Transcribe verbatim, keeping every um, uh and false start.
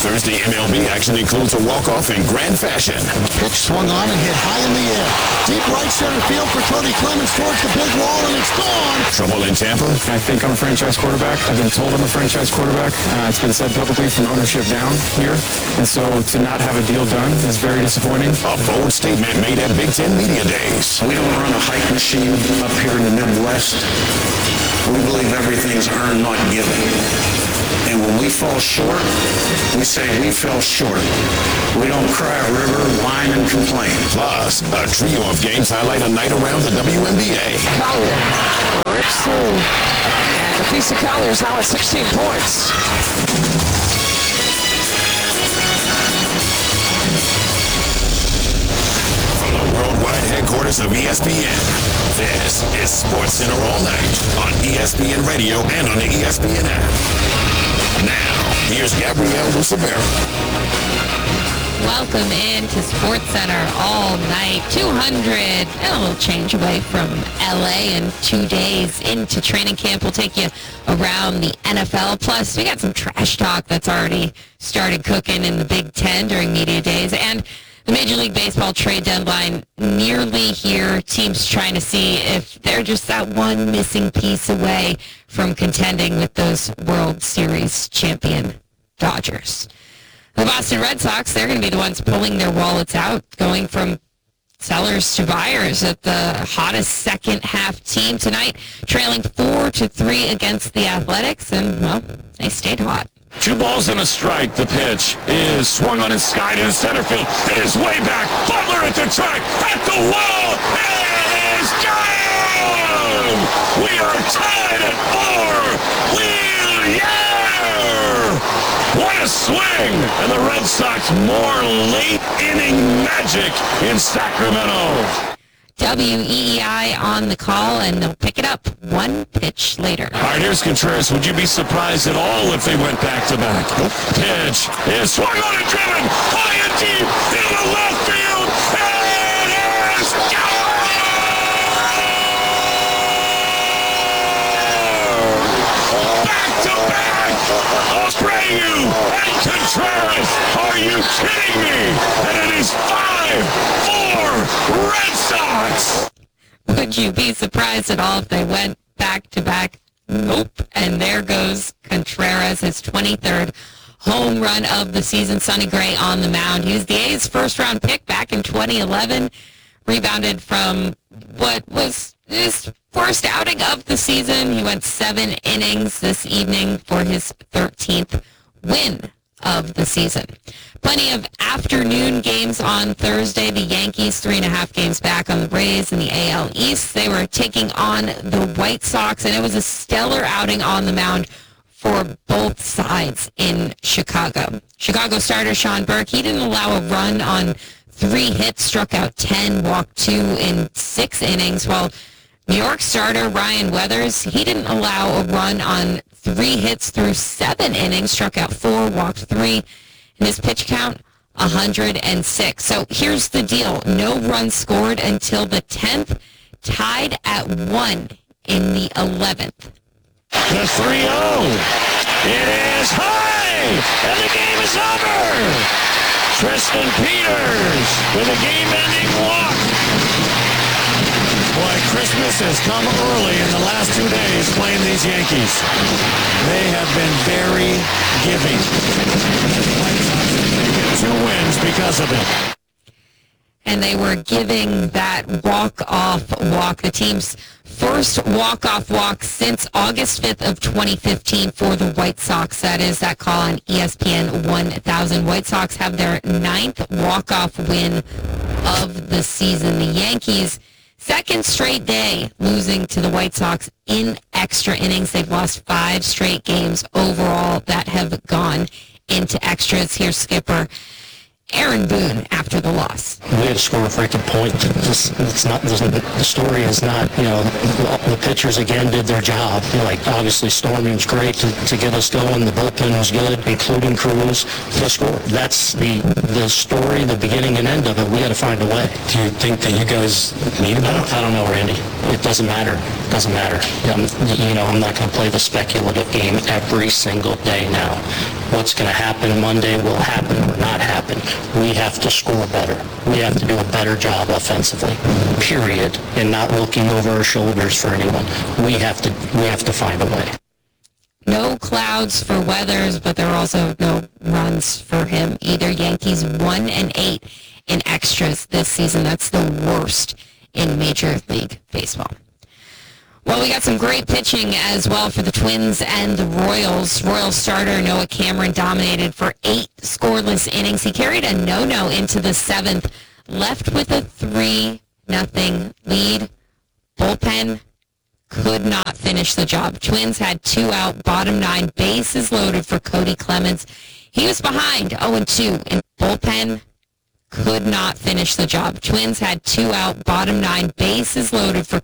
Thursday M L B action includes a walk-off in grand fashion. Pitch swung on and hit high in the air. Deep right center field for Tony Clemens towards the big wall, and it's gone. Trouble in Tampa? I think I'm a franchise quarterback. I've been told I'm a franchise quarterback. Uh, it's been said publicly from ownership down here. And so to not have a deal done is very disappointing. A bold statement made at Big Ten Media Days. We don't run a hype machine up here in the Midwest. We believe everything's earned, not given. And when we fall short, we say we fell short. We don't cry a river, whine, and complain. Plus, a trio of games highlight a night around the W N B A. Collier rips through, and a piece of Collier is now at sixteen points. From the worldwide headquarters of E S P N, this is Sports Center All Night on E S P N Radio and on the E S P N app. Now, here's Gabrielle Lucibera. Welcome in to Sports Center All Night. two hundred and a little change away from L A, and two days into training camp. We'll take you around the N F L. Plus, we got some trash talk that's already started cooking in the Big Ten during media days. And the Major League Baseball trade deadline nearly here. Teams trying to see if they're just that one missing piece away from contending with those World Series champion Dodgers. The Boston Red Sox, they're going to be the ones pulling their wallets out, going from sellers to buyers at the hottest second half team tonight, trailing four to three against the Athletics, and, well, they stayed hot. Two balls and a strike. The pitch is swung on its sky to center field. It is way back. Butler at the track, at the wall. It is gone! We are tied at four. Wheel, yeah! What a swing! And the Red Sox more late inning magic in Sacramento. W E E I on the call, and they'll pick it up one pitch later. All right, here's Contreras. Would you be surprised at all if they went back-to-back? Pitch is swung on and driven high and deep into left field. And it is gone! Back-to-back! Abreu and Contreras. Are you kidding me? And it is five four Red Sox. Would you be surprised at all if they went back-to-back? Nope. And there goes Contreras, his twenty-third home run of the season. Sonny Gray on the mound. He was the A's first-round pick back in twenty eleven. Rebounded from what was his first outing of the season. He went seven innings this evening for his thirteenth win of the season. Plenty of afternoon games on Thursday. The Yankees, three and a half games back on the Rays in the A L East. They were taking on the White Sox, and it was a stellar outing on the mound for both sides in Chicago. Chicago starter Sean Burke, he didn't allow a run on three hits, struck out ten, walked two in six innings, while New York starter Ryan Weathers, he didn't allow a run on three hits through seven innings, struck out four, walked three. And his pitch count, one hundred six. So here's the deal. No runs scored until the tenth, tied at one in the eleventh. The three oh. It is high, and the game is over. Tristan Peters with a game-ending walk. Boy, Christmas has come early in the last two days playing these Yankees. They have been very giving. They get two wins because of it. And they were giving that walk-off walk, the team's first walk-off walk since August fifth of twenty fifteen for the White Sox. That is that call on E S P N one thousand. White Sox have their ninth walk-off win of the season. The Yankees, second straight day losing to the White Sox in extra innings. They've lost five straight games overall that have gone into extras. Here's skipper Aaron Boone after the loss. We had to score a freaking point. Just, it's not, the story is not, you know, the pitchers again did their job. You know, like obviously Stormy was great to, to get us going. The bullpen was good, including Cruz to score. That's the the story, the beginning and end of it. We got to find a way. Do you think that you guys need I that? don't, I don't know, Randy. It doesn't matter. Doesn't matter. Um, you know, I'm not going to play the speculative game every single day now. What's going to happen Monday will happen or not happen. We have to score better. We have to do a better job offensively, period, and not looking over our shoulders for anyone. We have to, we have to find a way. No clouds for Weathers, but there are also no runs for him either. Yankees one and eight in extras this season. That's the worst in Major League Baseball. Well, we got some great pitching as well for the Twins and the Royals. Royals starter Noah Cameron dominated for eight scoreless innings. He carried a no-no into the seventh, left with a three nothing lead. Bullpen could not finish the job. Twins had two out, bottom nine, bases loaded for Cody Clemens. He was behind oh and two, and bullpen could not finish the job. Twins had two out, bottom nine, bases loaded for